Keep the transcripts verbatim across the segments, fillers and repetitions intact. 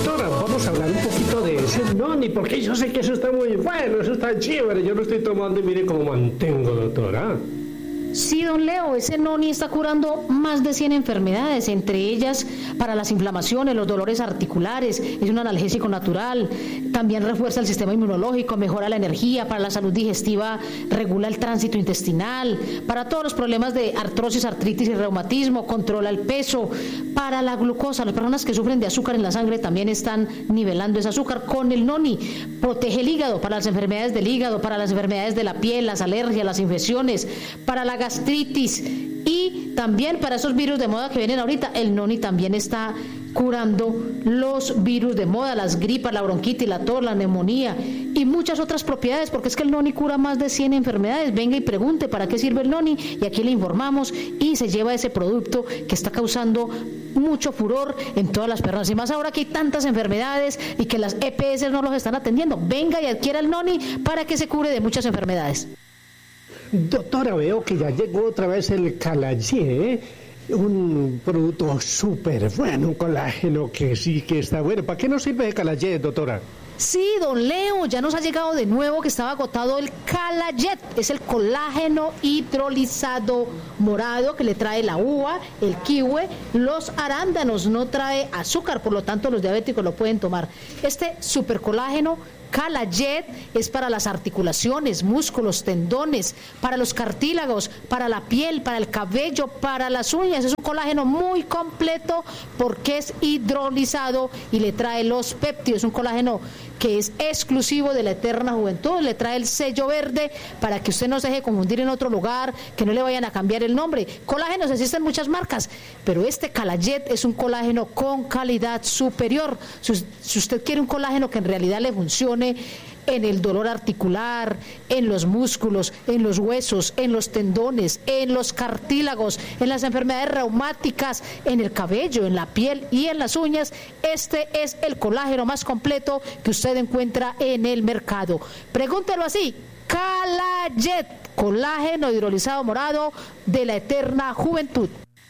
Doctora, vamos a hablar un poquito de ese noni, porque yo sé que eso está muy bueno, eso está chévere. Yo lo estoy tomando y mire cómo mantengo, doctora. Sí, don Leo, ese noni está curando más de cien enfermedades, entre ellas para las inflamaciones, los dolores articulares, es un analgésico natural, también refuerza el sistema inmunológico, mejora la energía, para la salud digestiva regula el tránsito intestinal, para todos los problemas de artrosis, artritis y reumatismo, controla el peso, para la glucosa, las personas que sufren de azúcar en la sangre también están nivelando ese azúcar con el noni, protege el hígado, para las enfermedades del hígado, para las enfermedades de la piel, las alergias, las infecciones, para la gastritis y también para esos virus de moda que vienen ahorita. El noni también está curando los virus de moda, las gripas, la bronquitis, la tos, la neumonía y muchas otras propiedades, porque es que el noni cura más de cien enfermedades. Venga y pregunte para qué sirve el noni y aquí le informamos y se lleva ese producto que está causando mucho furor en todas las personas y más ahora que hay tantas enfermedades y que las E P S no los están atendiendo. Venga y adquiera el noni para que se cure de muchas enfermedades. Doctora, veo que ya llegó otra vez el Calayé, ¿eh? Un producto súper bueno, un colágeno que sí que está bueno. ¿Para qué nos sirve el Calayé, doctora? Sí, don Leo, ya nos ha llegado de nuevo que estaba agotado el Calayet. Es el colágeno hidrolizado morado que le trae la uva, el kiwi, los arándanos. No trae azúcar, por lo tanto los diabéticos lo pueden tomar. Este super colágeno Calayet es para las articulaciones, músculos, tendones, para los cartílagos, para la piel, para el cabello, para las uñas. Es un colágeno muy completo porque es hidrolizado y le trae los péptidos. Es un colágeno que es exclusivo de la Eterna Juventud, le trae el sello verde para que usted no se deje confundir en otro lugar, que no le vayan a cambiar el nombre. Colágenos existen muchas marcas, pero este Calayet es un colágeno con calidad superior. Si, si usted quiere un colágeno que en realidad le funcione en el dolor articular, en los músculos, en los huesos, en los tendones, en los cartílagos, en las enfermedades reumáticas, en el cabello, en la piel y en las uñas, este es el colágeno más completo que usted encuentra en el mercado. Pregúntelo así: Calayet, colágeno hidrolizado morado de la Eterna Juventud.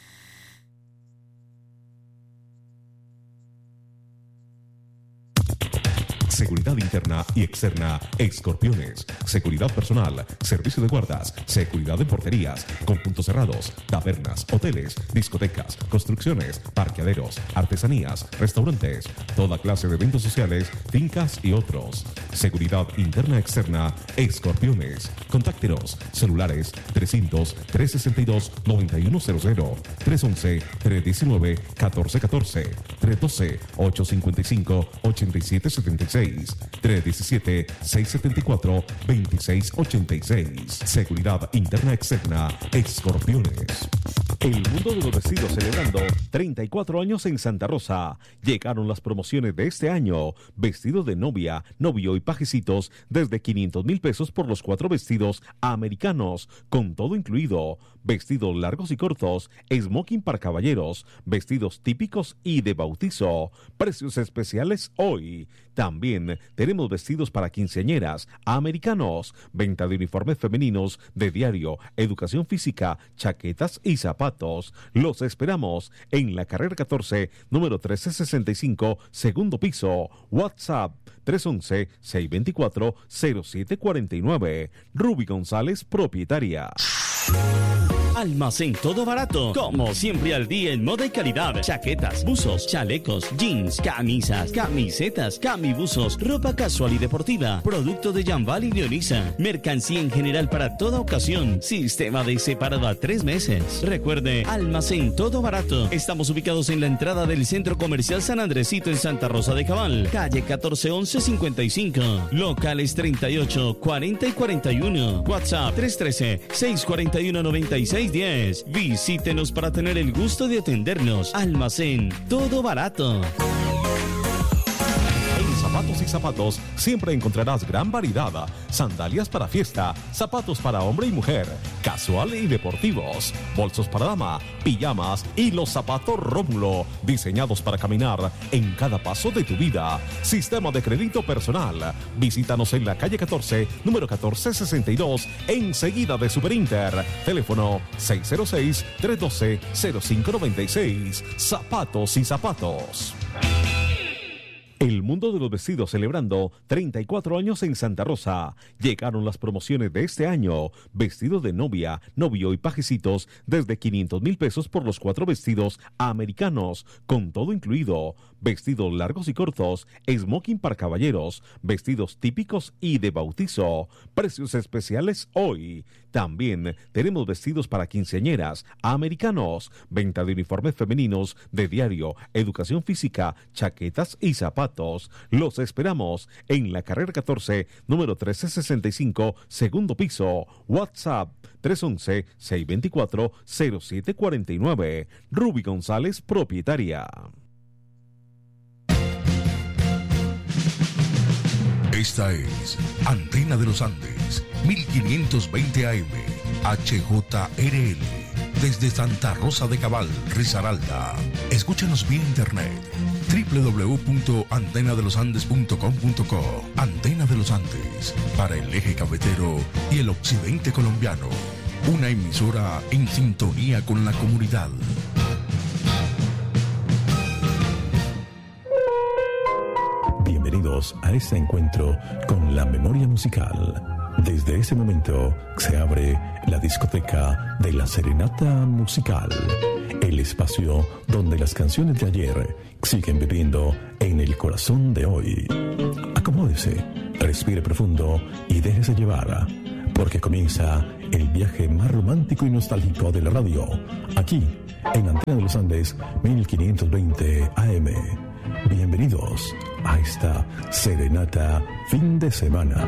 Seguridad interna y externa, Escorpiones. Seguridad personal, servicio de guardas, seguridad en porterías, con puntos cerrados, tabernas, hoteles, discotecas, construcciones, parqueaderos, artesanías, restaurantes, toda clase de eventos sociales, fincas y otros. Seguridad interna externa, Escorpiones. Contáctenos, celulares trescientos, trescientos sesenta y dos, noventa y uno cero cero, trescientos once, trescientos diecinueve, catorce catorce, trescientos doce, ochocientos cincuenta y cinco, ochenta y siete setenta y seis, trescientos diecisiete, seiscientos setenta y cuatro, veintiséis ochenta y seis. Seguridad interna externa, Escorpiones. El mundo de los vestidos celebrando treinta y cuatro años en Santa Rosa. Llegaron las promociones de este año. Vestido de novia, novio y pajecitos desde quinientos mil pesos por los cuatro vestidos americanos, con todo incluido. Vestidos largos y cortos, smoking para caballeros, vestidos típicos y de bautizo. Precios especiales hoy. También tenemos vestidos para quinceañeras, americanos, venta de uniformes femeninos, de diario, educación física, chaquetas y zapatos. Los esperamos en la carrera catorce, número trece sesenta y cinco, segundo piso. WhatsApp tres once, seiscientos veinticuatro, cero siete cuarenta y nueve. Ruby González, propietaria. Almacén Todo Barato, como siempre al día en moda y calidad. Chaquetas, buzos, chalecos, jeans, camisas, camisetas, camibuzos, ropa casual y deportiva, producto de Jambal y Leonisa, mercancía en general para toda ocasión, sistema de separado a tres meses. Recuerde, Almacén Todo Barato. Estamos ubicados en la entrada del Centro Comercial San Andresito en Santa Rosa de Cabal, calle catorce once cincuenta y cinco, locales treinta y ocho, cuarenta y cuarenta y uno, WhatsApp tres uno tres, seis cuatro uno, nueve seis uno cero. Visítenos para tener el gusto de atendernos. Almacén Todo Barato. En zapatos y zapatos siempre encontrarás gran variedad. Sandalias para fiesta, zapatos para hombre y mujer, casual y deportivos, bolsos para dama, pijamas y los zapatos Rómulo, diseñados para caminar en cada paso de tu vida. Sistema de crédito personal. Visítanos en la calle catorce, número catorce sesenta y dos, enseguida de Superinter. Teléfono seis cero seis, tres uno dos, cero cinco nueve seis. Zapatos y zapatos. El mundo de los vestidos celebrando treinta y cuatro años en Santa Rosa. Llegaron las promociones de este año. Vestidos de novia, novio y pajecitos desde quinientos mil pesos por los cuatro vestidos americanos, con todo incluido. Vestidos largos y cortos, smoking para caballeros, vestidos típicos y de bautizo. Precios especiales hoy. También tenemos vestidos para quinceañeras americanos, venta de uniformes femeninos de diario, educación física, chaquetas y zapatos. Los esperamos en la carrera catorce, número trece sesenta y cinco, segundo piso. WhatsApp tres once, seiscientos veinticuatro, cero siete cuarenta y nueve. Ruby González, propietaria. Esta es Antena de los Andes, mil quinientos veinte A M, H J R L, desde Santa Rosa de Cabal, Risaralda. Escúchanos vía internet, doble u doble u doble u punto antena de los andes punto com punto co. Antena de los Andes, para el eje cafetero y el occidente colombiano. Una emisora en sintonía con la comunidad. Bienvenidos a este encuentro con la memoria musical. Desde ese momento se abre la discoteca de la Serenata Musical, el espacio donde las canciones de ayer siguen viviendo en el corazón de hoy. Acomódese, respire profundo y déjese llevar, porque comienza el viaje más romántico y nostálgico de la radio, aquí en Antena de los Andes mil quinientos veinte A M. Bienvenidos a esta Serenata fin de semana.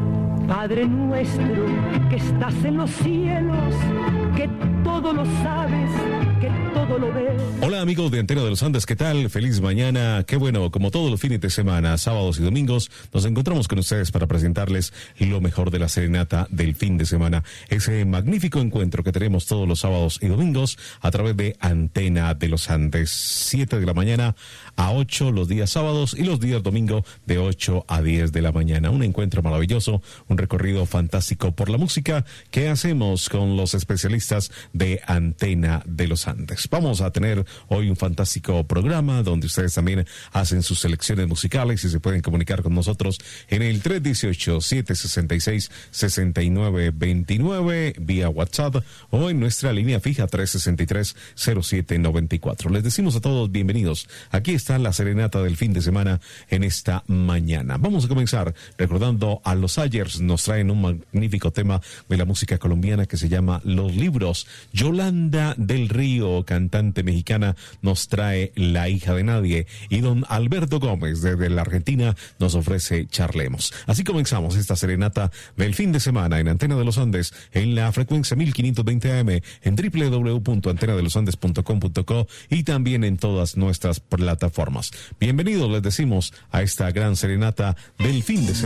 Padre nuestro que estás en los cielos, que todo lo sabes, que todo lo ves. Hola amigos de Antena de los Andes, ¿qué tal? Feliz mañana. Qué bueno, como todos los fines de semana, sábados y domingos, nos encontramos con ustedes para presentarles lo mejor de la serenata del fin de semana. Ese magnífico encuentro que tenemos todos los sábados y domingos a través de Antena de los Andes. siete de la mañana a ocho los días sábados y los días domingo de ocho a diez de la mañana. Un encuentro maravilloso, un recorrido fantástico por la música que hacemos con los especialistas de Antena de los Andes. Vamos a tener hoy un fantástico programa donde ustedes también hacen sus selecciones musicales y se pueden comunicar con nosotros en el tres uno ocho, siete seis seis, seis nueve dos nueve vía WhatsApp o en nuestra línea fija tres sesenta y tres, cero siete noventa y cuatro. Les decimos a todos bienvenidos. Aquí está la serenata del fin de semana en esta mañana. Vamos a comenzar recordando a los Ayers. Nos traen un magnífico tema de la música colombiana que se llama Los Libros. Yolanda del Río, cantante mexicana, nos trae La hija de nadie. Y don Alberto Gómez, desde la Argentina, nos ofrece Charlemos. Así comenzamos esta serenata del fin de semana en Antena de los Andes, en la frecuencia mil quinientos veinte A M, en doble u doble u doble u punto antena de los andes punto com punto co y también en todas nuestras plataformas. Bienvenidos, les decimos, a esta gran serenata del fin de semana.